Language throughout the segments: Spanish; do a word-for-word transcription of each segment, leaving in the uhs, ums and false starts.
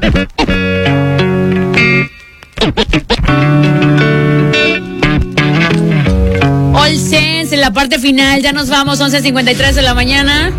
All Sense en la parte final, ya nos vamos, once cincuenta y tres de la mañana.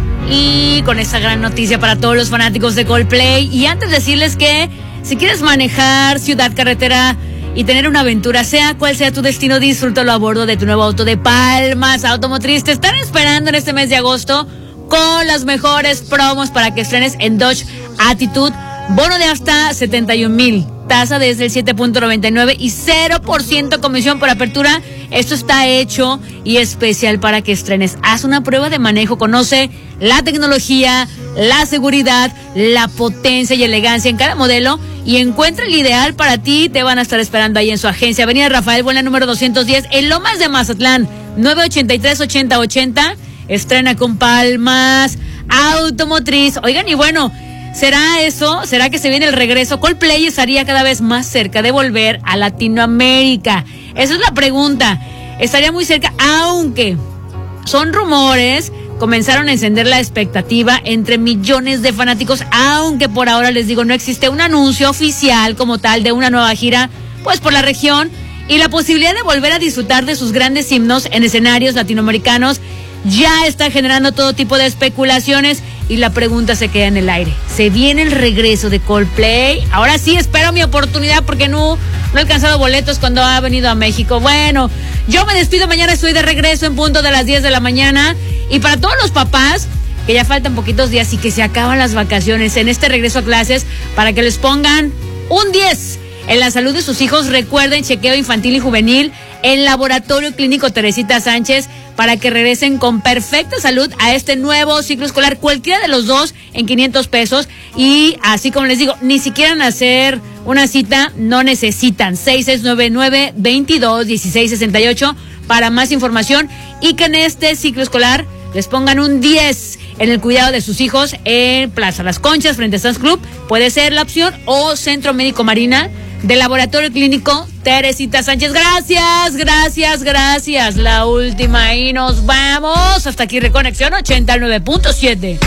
Y con esta gran noticia para todos los fanáticos de Coldplay. Y antes decirles que si quieres manejar ciudad, carretera y tener una aventura, sea cual sea tu destino, disfrútalo a bordo de tu nuevo auto de Palmas Automotriz. Te están esperando en este mes de agosto con las mejores promos para que estrenes en Dodge Attitude. Bono de hasta setenta y un mil, tasa desde el siete punto noventa y nueve y cero por ciento comisión por apertura. Esto está hecho y especial para que estrenes. Haz una prueba de manejo, conoce la tecnología, la seguridad, la potencia y elegancia en cada modelo y encuentra el ideal para ti. Te van a estar esperando ahí en su agencia. Avenida Rafael Buena, número doscientos diez, en Lomas de Mazatlán, nueve ochenta y tres, ochenta ochenta. Estrena con Palmas Automotriz. Oigan, y bueno, ¿será eso? ¿Será que se viene el regreso? Coldplay estaría cada vez más cerca de volver a Latinoamérica. Esa es la pregunta. Estaría muy cerca, aunque son rumores. Comenzaron a encender la expectativa entre millones de fanáticos, aunque por ahora les digo, no existe un anuncio oficial como tal de una nueva gira, pues por la región, y la posibilidad de volver a disfrutar de sus grandes himnos en escenarios latinoamericanos ya está generando todo tipo de especulaciones y la pregunta se queda en el aire. ¿Se viene el regreso de Coldplay? Ahora sí, espero mi oportunidad porque no, no he alcanzado boletos cuando ha venido a México. Bueno, yo me despido, mañana estoy de regreso en punto de las diez de la mañana. Y para todos los papás, que ya faltan poquitos días y que se acaban las vacaciones en este regreso a clases, para que les pongan un diez en la salud de sus hijos, recuerden chequeo infantil y juvenil en Laboratorio Clínico Teresita Sánchez para que regresen con perfecta salud a este nuevo ciclo escolar, cualquiera de los dos en quinientos pesos. Y así como les digo, ni siquiera hacer una cita, no necesitan. seis seis nueve nueve, veintidós, dieciséis sesenta y ocho para más información y que en este ciclo escolar les pongan un diez en el cuidado de sus hijos en Plaza Las Conchas, frente a Sanz Club. Puede ser la opción, o Centro Médico Marina del Laboratorio Clínico Teresita Sánchez. Gracias, gracias, gracias. La última y nos vamos. Hasta aquí Reconexión ochenta y nueve punto siete.